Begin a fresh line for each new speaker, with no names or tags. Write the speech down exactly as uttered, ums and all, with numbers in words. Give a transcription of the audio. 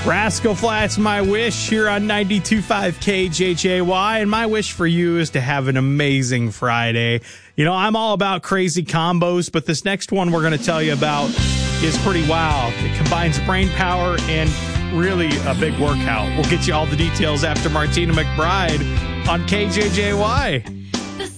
Rascal Flatts, My Wish, here on ninety-two point five K J J Y. And my wish for you is to have an amazing Friday. You know, I'm all about crazy combos, but this next one we're going to tell you about is pretty wild. It combines brain power and really a big workout. We'll get you all the details after Martina McBride on K J J Y.